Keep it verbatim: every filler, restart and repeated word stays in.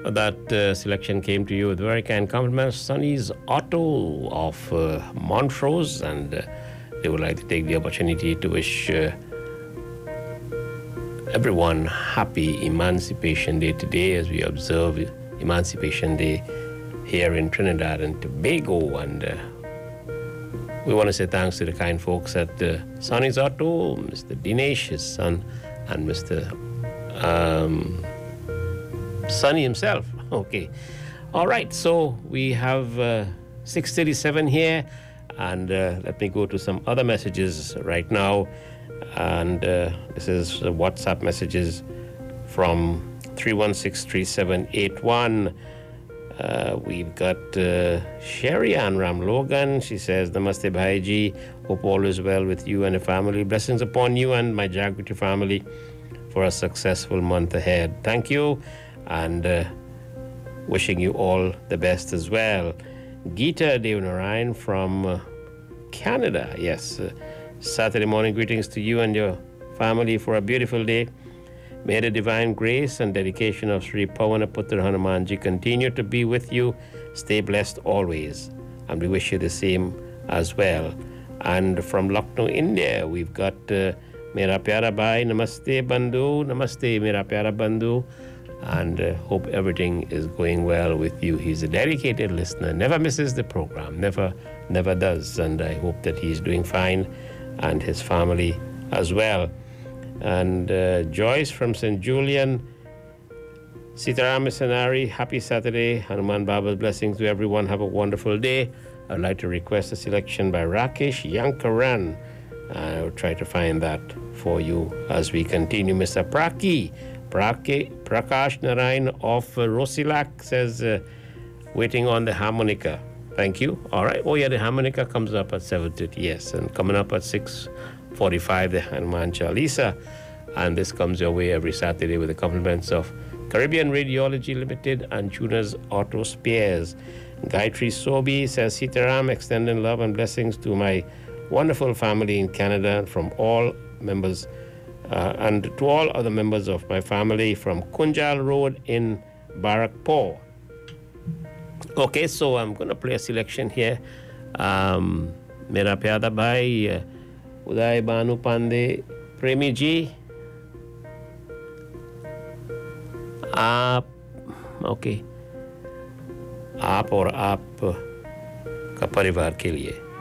That uh, selection came to you with very kind compliments. Sonny's Auto of uh, Montrose, and uh, they would like to take the opportunity to wish uh, everyone happy Emancipation Day today as we observe Emancipation Day here in Trinidad and Tobago. And uh, we want to say thanks to the kind folks at uh, Sonny's Auto, Mister Dinesh, his son, and Mister Um, Sonny himself. Okay. All right. So we have uh, six thirty-seven here, and uh, let me go to some other messages right now. And uh, this is uh, WhatsApp messages from three one six three seven eight one. Uh, we've got uh, Sherry Ann Ram Logan. She says, Namaste Bhaiji. Hope all is well with you and the family. Blessings upon you and my Jagriti family for a successful month ahead. Thank you, and uh, wishing you all the best as well. Geeta Devanarayan from uh, Canada. Yes, uh, Saturday morning greetings to you and your family for a beautiful day. May the divine grace and dedication of Sri Pavanaputra Hanumanji continue to be with you. Stay blessed always, and we wish you the same as well. And from Lucknow, India, we've got uh, Mera Pyara Bhai, Namaste Bandhu, Namaste Mera Pyara Bandhu, and uh, hope everything is going well with you. He's a dedicated listener, never misses the program, never, never does, and I hope that he's doing fine and his family as well. And uh, Joyce from Saint Julian, Sitaram Sanari, happy Saturday, Hanuman Baba's blessings to everyone, have a wonderful day. I'd like to request a selection by Rakesh Yankaran. I'll try to find that for you as we continue. Mister Praki, Praki Prakash Narayan of uh, Rosilak says, uh, waiting on the harmonica. Thank you. All right. Oh, yeah, the harmonica comes up at seven thirty. Yes, and coming up at six forty-five, the Hanuman Chalisa. And this comes your way every Saturday with the compliments of Caribbean Radiology Limited and Tuner's Auto Spares. Gayatri Sobi says, Sitaram, extending love and blessings to my wonderful family in Canada, from all members uh, and to all other members of my family from Kunjal Road in Barakpur. Okay, so I'm going to play a selection here. Um, Mera Pyada Bhai, uh, Uday Banu Pandey, Premi Ji. आप okay आप और आप का परिवार के लिए